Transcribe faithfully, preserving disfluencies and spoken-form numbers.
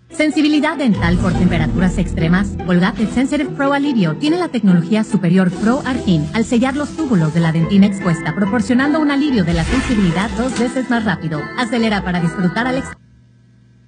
Sensibilidad dental por temperaturas extremas. Colgate Sensitive Pro Alivio tiene la tecnología superior Pro Argin al sellar los túbulos de la dentina expuesta, proporcionando un alivio de la sensibilidad dos veces más rápido. Acelera para disfrutar al extremo.